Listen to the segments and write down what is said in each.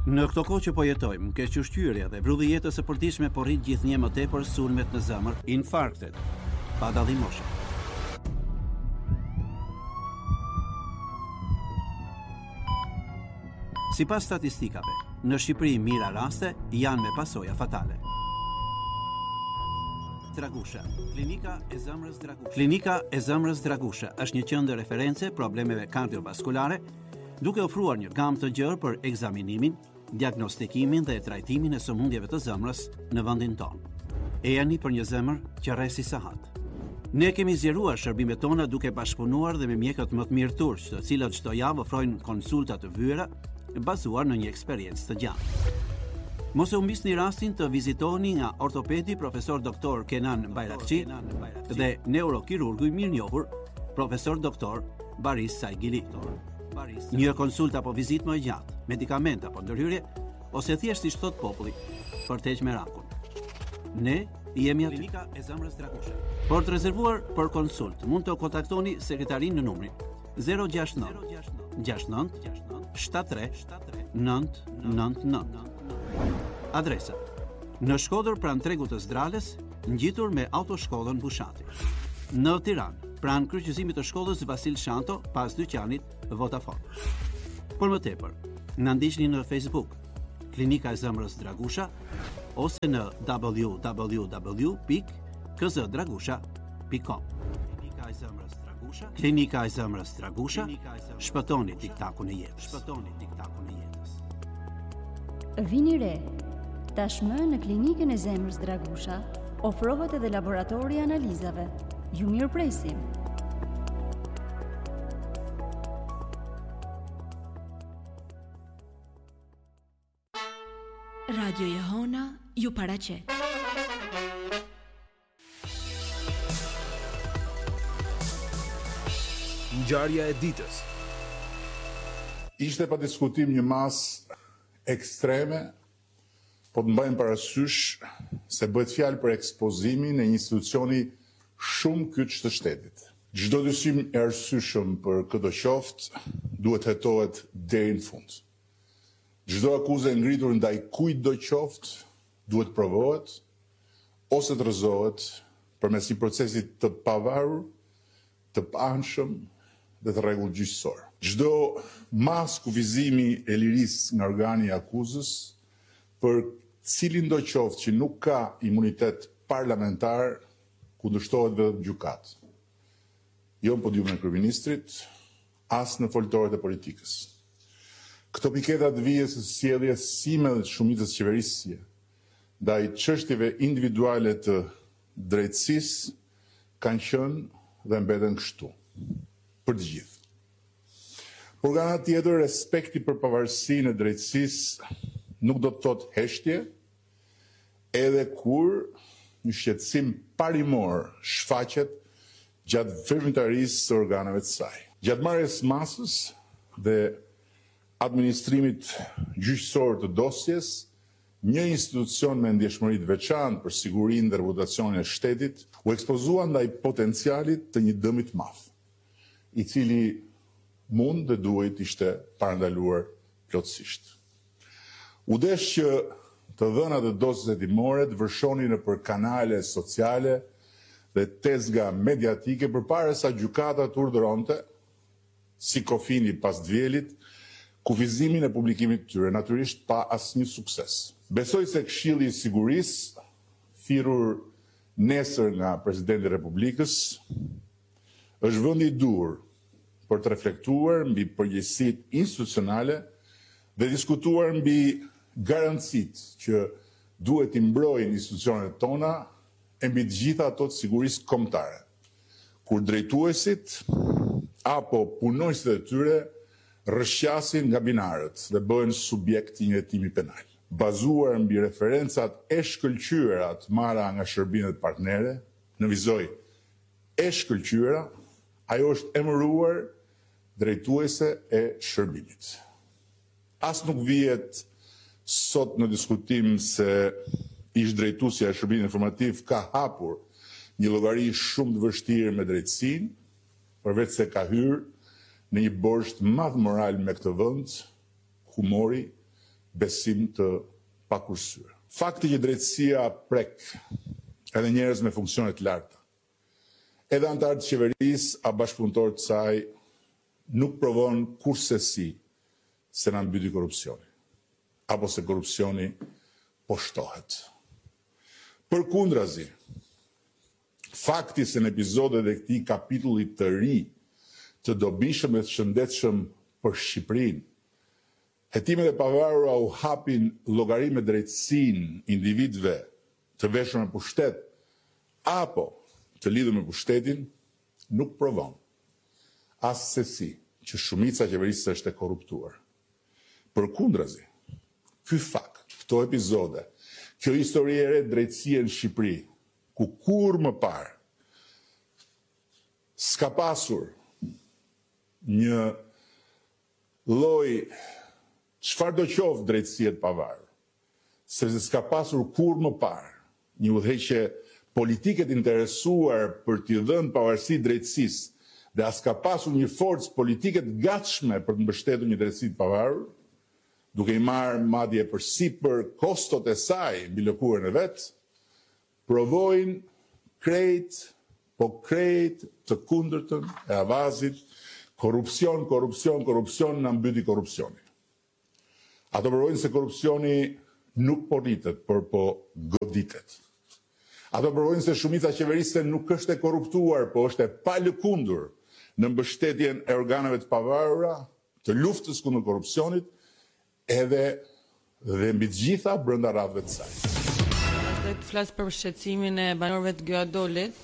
Në këto kohë që po jetojmë, kequshqyrja dhe vrulli jetës së përditshme po rrit gjithnjë më tepër sulmet në zemër, infarktet, pa dallim moshe. Sipas statistikave, në Shqipëri mira raste janë me pasoja fatale. Dragusha. Klinika e zemrës Dragusha. Klinika e zemrës Dragusha është një qendër referencë problemeve kardiovaskulare, duke ofruar një gamë të gjerë për ekzaminimin, diagnostikimin dhe trajtimin e sëmundjeve të zemrës në vendin tonë. E jani për një zemër që rresi sahat. Ne kemi zgjeruar shërbimet tona duke bashkëpunuar dhe me mjekët më të mirë turq, të cilët çdo javë ofrojnë konsulta të vyera bazuar në një eksperiencë të gjatë. Mos e humbisni rastin të vizitoni nga ortopedi profesor doktor Kenan Bayrakçi dhe neurokirurgu i mirënjohur profesor doktor Baris Saigili. Një konsult apo vizitë më e gjatë, medikament apo ndërhyrje, ose thjesht si thot populli, për të heqë merakun. Ne jemi aty. Klinika e zemrës Dragusha. Por të rezervuar për konsult, mund të kontaktoni sekretarin në numrin 069 69 73 999. Adresa: në Shkodër pranë tregut të Zdrales, ngjitur me autoshkollën Bushati. Në Tiranë, pranë kryqëzimit të shkollës Vasil Shanto, pas dyqanit Vodafone. Por më tepër, na ndiqni në Facebook, Klinika e zemrës Dragusha, ose në www.kzdragusha.com. Klinika e zemrës Dragusha. Klinika e zemrës Dragusha. Shpëtoni tiktakun e jetës. Shpëtoni tiktakun e jetës. Vini re. Tashmë në Klinikën e zemrës Dragusha ofrohet edhe laboratori i analizave. Ju mirëpresim. Radio Jehona ju paraqet. Ngjarja e ditës. Ishte pa diskutim një masë ekstreme, po të mbajmë parasysh se bëhet fjalë për ekspozimin e një institucioni shumë kyç të shtetit. Çdo dyshim i arsyeshëm për këtë qoftë duhet hetohet deri në fund. Çdo akuzë e ngritur ndaj kujt do qoftë duhet provohet ose të rrëzohet përmes një procesi të pavarur, të paanshëm dhe të rregullgjyqësor. Çdo mas kufizimi e lirisë nga organi i akuzës për cilin do qoftë që nuk ka imunitet parlamentar kundërshtohet vetëm gjykatë. Jo në podiumin e kryeministrit, as në foltorët e politikës. Këto piketa të vijës së sjelljes sime dhe të shumicës qeverisje ndaj çështjeve individuale të drejtësisë kanë qenë dhe mbeten kështu për të gjithë. Por nga ana tjetër, respekti për pavarësinë e drejtësisë nuk do të thotë heshtje, edhe kur një shqetësim parimor shfaqet gjatë veprimtarisë së organeve të saj. Gjatë marrjes masës dhe administrimit gjyqësor të dosjes, një institucion me ndjeshmëri të veçantë për sigurinë dhe reputacionin e shtetit u ekspozua ndaj potencialit të një dëmi të madh, i cili mund dhe duhet ishte parandaluar plotësisht. U desh që të dhënat e dosjes hetimore të vërshonin nëpër kanale sociale dhe tezga mediatike përpara sa gjykata të urdhëronte, si kofini pas dvjelit, kufizimin e publikimit të tyre, natyrisht pa asnjë sukses. Besoj se Këshilli i Sigurisë, thirrur nesër nga Presidenti i Republikës, është vendi i dur për të reflektuar mbi përgjegjësitë institucionale dhe diskutuar mbi garancitë që duhet i mbrojnë institucionet tona e mbi të gjitha ato të sigurisë kombëtare, kur drejtuesit apo punonjësit e tyre rrëshqasin nga binarët dhe bëhen subjekt i një hetimi penal. Bazuar mbi referencat e shkëlqyera të marra nga shërbimet partnere, në vizoj e shkëlqyera, ajo është emëruar drejtuese e shërbimit. As nuk vihet sot në diskutim se ish drejtuesja e shërbimit informativ ka hapur një llogari shumë të vështirë me drejtësinë, përveç se ka hyrë në një borsht madh moral me këtë vend, humori besim të pakursyer. Fakti që drejtësia prek edhe njerëz me funksione të larta, edhe antarët të qeverisë a bashkëpunëtorët të saj nuk provon kurrësi se na mbyti korrupsioni, apo se korrupsioni po shtohet. Përkundrazi, fakti se në epizodet e këtij kapitulli të ri të dobishëm e të shëndetshëm për Shqipërinë, hetimet e pavarura u hapin llogari me drejtësinë individëve të veshur me pushtet apo të lidhur me pushtetin, nuk provon as se si që shumica e qeverisë është e korruptuar. Përkundrazi, ky fakt, këto epizode, kjo histori e re drejtësie në Shqipëri, ku kur më parë s'ka pasur një lloj çfarë do qoftë drejtësie të pavarur, sepse s'ka pasur kur më parë një udhëheqje politike të interesuar për t'i dhënë pavarësi drejtësisë, dhe as ka pasur një forcë politike të gatshme për të mbështetur një drejtësi të pavarur, duke i marrë madje përsipër kostot e saj mbi lëkurën e vet, provojnë krejt të kundërtën e avazit, korrupsion na mbyti korrupsioni. Ato provojnë se korrupsioni nuk po rritet, por po goditet. Ato provojnë se shumica qeverisë nuk është e korruptuar, po është e palëkundur në mbështetjen e organeve të pavarura, të luftës kundër korrupsionit, dhe mbi të gjitha brenda radhëve të saj. Të flas për shqetësimin e banorëve të Gjoadolit,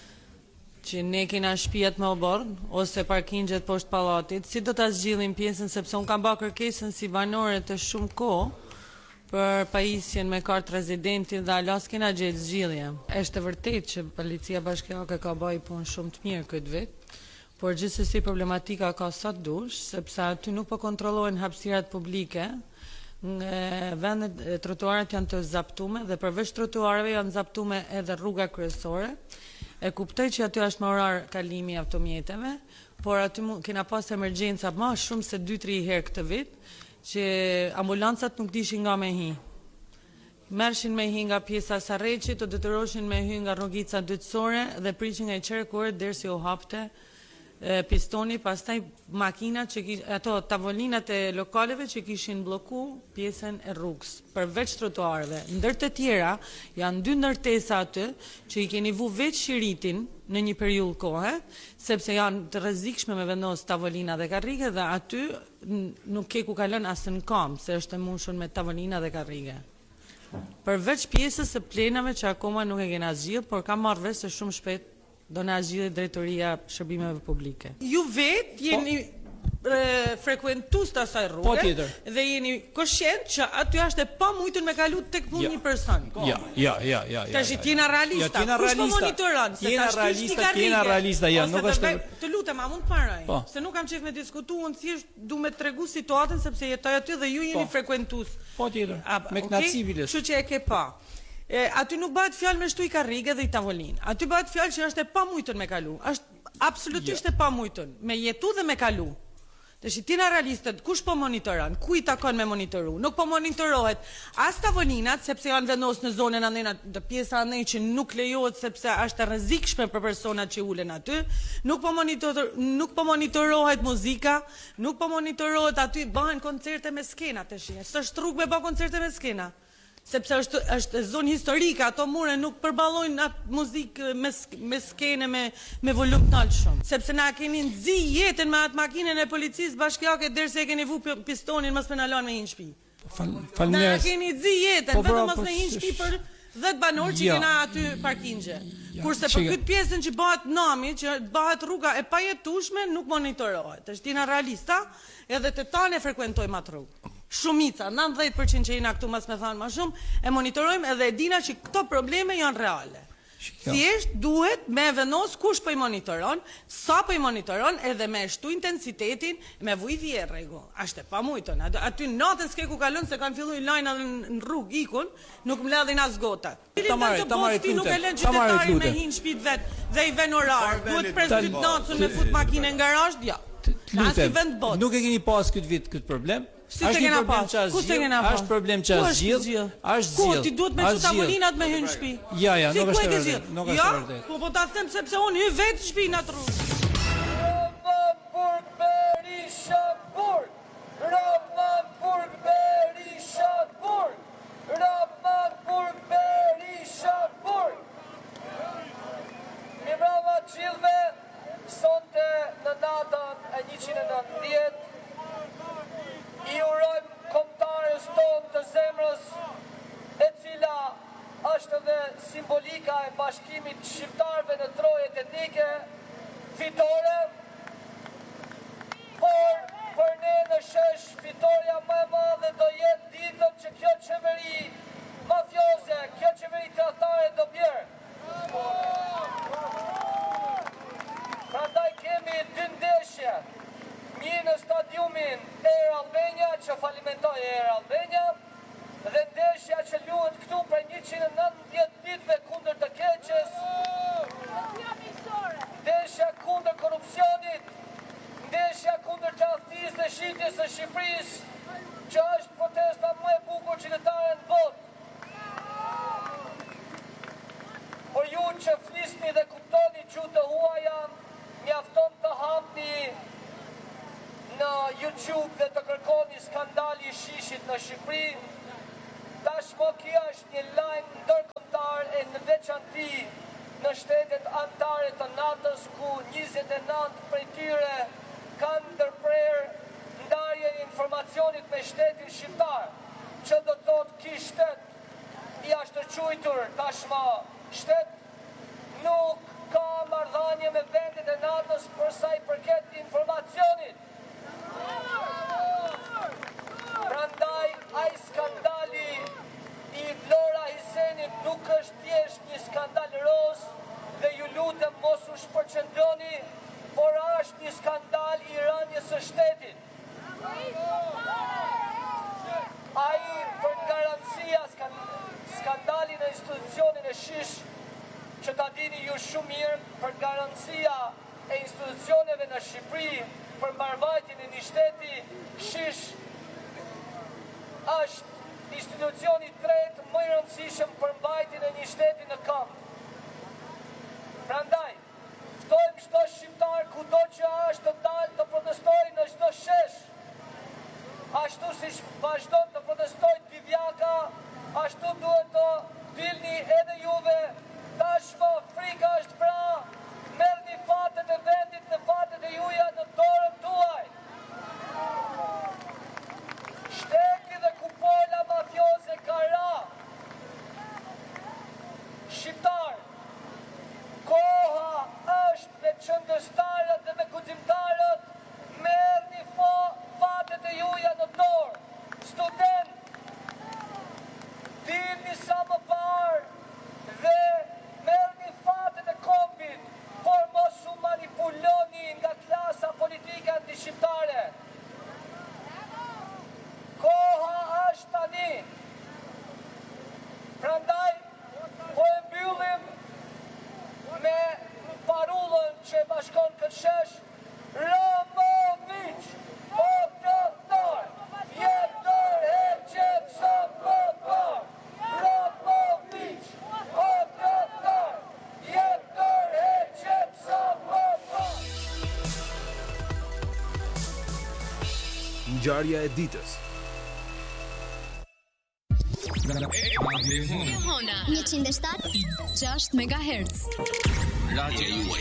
që ne kena shtëpiat me obor ose parkingjet poshtë pallatit, si do ta zgjidhim pjesën, sepse unë kam bërë kërkesën si banore të shumë kohë për pajisjen me kartë rezidentin dhe alas kena gjetë zgjidhje. Është vërtet që policia bashkiake ka bëj punë shumë të mirë këtë vit, por gjithsesi problematika ka sa të dush, sepse aty nuk po kontrollohen hapësirat publike, vendet trotuaret janë të zaptume dhe përveç trotuareve janë zaptume edhe rruga kryesore. E kuptoj që aty është me orar kalimi i automjeteve, por aty kena pas emergjenca më shumë se 2-3 herë këtë vit, që ambulancat nuk dishin nga me hi. Mershin me hi nga pjesa Sarreqit, të detyroshin me hy nga rrugica dytësore dhe prishin nga i qerkore derisi u hapte pistoni, pastaj makinat ato tavolinat e lokaleve që kishin bloku pjesën e rrugës, përveç trotuareve. Ndër të tjera, janë 2 ndërtesa aty që i keni vu veç shiritin në një periudhë kohe, sepse janë të rrezikshme me vendos tavolina dhe karrige dhe aty nuk ke ku kalon as në kam, se është e mbushur me tavolina dhe karrige. Përveç pjesës së plenave që akoma nuk e kena zgjidhur, por kam marrë vesh se shumë shpejt do na zgjidhë drejtoria shërbimeve publike. Ju vetë jeni frekuentues të asaj rruge dhe jeni koshient që aty është e pamujtur me kalu tek punë një person. Tash jena realista. Kush po monitoron? Jena realista, nuk është. Të lutem, a mund të paroj? Se nuk kam qejf me diskutu, unë thjesht du me tregu situatën sepse jetoj aty dhe ju jeni frekuentues. Po tjetër. Me knaçi biles. Kështu që e ke pa. Aty nuk bëhet fjalë me shtuj karrige dhe i tavolinë. Aty bëhet fjalë që është e pamujtur me kalu. Është absolutisht e pamujtur me jetu dhe me kalu. Tash tina realistët, kush po monitoron? Ku i takon me monitoru? Nuk po monitorohet as tavolinat, sepse janë vendosur në zonën andena, të pjesa andej që nuk lejohet sepse është e rrezikshme për personat që ulen aty. Nuk po monitorohet muzika, nuk po monitorohet aty bëhen koncerte me skena tash. S'është rrugë me bë koncerte me skena. Sepse është zonë historike, ato mure nuk përballojnë atë muzikë me skene me volum të altë shumë. Sepse na keni nxi jetën me atë makinën e policisë bashkiake derisa e keni vu pistonin mos më na lën me një shtëpi. Na keni nxi jetën vetëm mos me një shtëpi për 10 banorë që kena aty parkingje. Kurse për këtë pjesën që bëhet nami, që bëhet rruga e pajetueshme, nuk monitorohet. Është tina realista, edhe të tanë frekuentojmë atë rrugë. Shumica, 90% që jena këtu mas me thanë ma shumë, e monitorojmë edhe e dina që këto probleme janë reale. Thjesht duhet me vendos kush po i monitoron, sa po i monitoron, edhe me shtu intensitetin, me vuj vje rregu. Ashtë e pa mujton. Aty natën s'ke ku kalon se kanë filluar lajna në rrugë ikun, nuk më ledhin as gotat. Nuk e lën qytetari me hinë shpit vet dhe i ven orar. Duhet pres dytë natën me fut makine në garazh, ja. Nuk e keni pas këtë vit këtë problem? Si se kena pas? Ku se kena pas? Është problem që zgjill. Është Ku zgjill. ti duhet me çu tavolinat me hyn në shtëpi? Ja, nuk është vërtet. vërtet. Nuk është vërtet. Po ta them sepse unë hy vetë në shtëpi natë rrugë. Sonte në datën e 190 i urojmë kombëtarës tonë të zemrës, e cila është dhe simbolika e bashkimit shqiptarëve në trojet etnike, fitore, por për ne në shesh fitoria më e madhe do jetë ditën që kjo qeveri mafioze, kjo qeveri tradhtare do bjerë. Prandaj kemi 2 ndeshje, një në stadiumin Air Albania që falimentoj Air Albania dhe ndeshja që luhet këtu për 190 ditëve kundër të keqes, ndeshja kundër korupcionit, ndeshja kundër tradhtisë dhe shitjes së Shqipërisë, që është protesta më e bukur qytetare në botë. Por ju që flisni dhe kuptoni që të huaja, mjafton të hapni në YouTube dhe të kërkoni skandali i shishit në Shqipëri. Tashmë kjo është një lajm ndërkombëtar e në veçanti në shtetet anëtare të NATO-s, ku 29 prej tyre kanë ndërprer ndarjen e informacionit me shtetin shqiptar, që do të thotë ky shtet i jashtëquajtur tashmë shtet nuk ka marrëdhënie me vendet e NATO-s për sa i përket informacionit. Prandaj ai skandali i Vlora Hisenit nuk është thjesht një skandal roz dhe ju lutem mos u shpërqendroni, por është një skandal i rënies së shtetit. Ai për garancia skandali në institucionin e shish, që ta dini ju shumë mirë, për garancia e institucioneve në Shqipëri për mbarvajtjen e një shteti, shish është institucioni tretë më i rëndësishëm për mbajtjen e një shteti në këmbë. Prandaj, ftojmë çdo shqiptar kudo që është të dalë të protestojë në çdo shesh. Ashtu siç vazhdon të protestojë Divjaka, ashtu duhet të dilni edhe juve. Tashmë frika është pra, merrni fatet e vendit në fatet e juja në dorën tuaj. Shteti dhe kupola mafioze ka ra. Shqiptar, koha është me qëndëstarët dhe me guximtarët, merrni fatet e juja në dorë. Student, dilni sa më parë dhe merrni fatet e kombit, por mos u manipuloni nga klasa politike antishqiptare. Koha është tani. Prandaj, po e mbyllim me parullën që bashkon këtë shesh, Romovic, o tradhtar, jetë dorëheqet sa më parë. Romovic, o tradhtar, jetë dorëheqet sa më parë. Ngjarja e ditës. Hona 107.6 MHz. Radio juaj.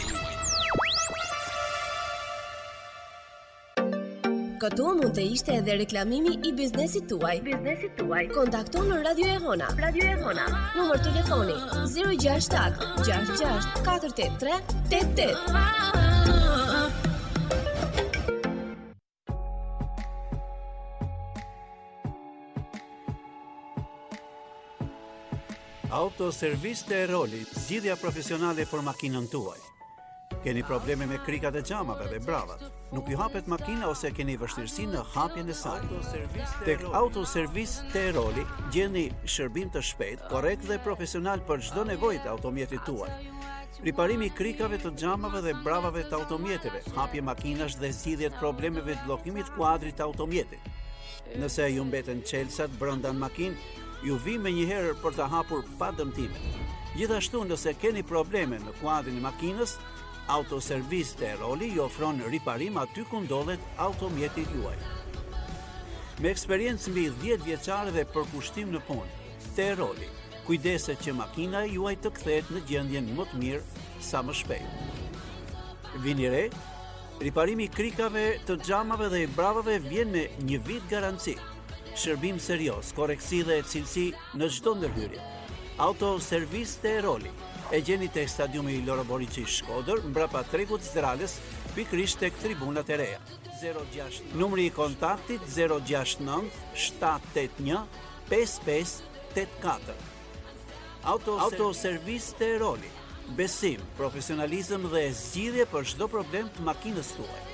Këtu mund të ishte edhe reklamimi i biznesit tuaj. Kontakto në Radio e Hona. Numër telefoni 067 66 483 88. Autoservis Teroli, zgjidhja profesionale për makinën tuaj. Keni probleme me krikat e xhamave dhe bravat? Nuk ju hapet makina ose keni vështirësi në hapjen e saj? Tek Autoservis Teroli gjeni shërbim të shpejtë, korrekt dhe profesional për çdo nevojë të automjetit tuaj. Riparimi i krikave të xhamave dhe bravave të automjeteve, hapje makinash dhe zgjidhje të problemeve të bllokimit të kuadrit të automjetit. Nëse ju mbeten çelësat brenda në makinë, ju vi me njëherë për të hapur pa dëmtime. Gjithashtu, nëse keni probleme në kuadrin e makinës, Autoservis Teroli ju ofron riparim aty ku ndodhet automjeti juaj. Me eksperiencë mbi 10 vjeçare dhe përkushtim në punë, Teroli kujdeset që makina e juaj të kthehet në gjendjen më të mirë sa më shpejt. Vini re, riparimi i krikave, të xhamave dhe i bravave vjen me 1 vit garanci. Shërbim serioz, korreksi dhe cilësi në çdo ndërhyrje. Autoservis Teroli e gjeni tek stadiumi i Loro Boriçi Shkodër, mbrapa tregut Zdralës, pikërisht tek tribunat e reja. 06 numri i kontaktit 069 781 5584. Autoservis Teroli. Besim, profesionalizëm dhe zgjidhje për çdo problem të makinës tuaj.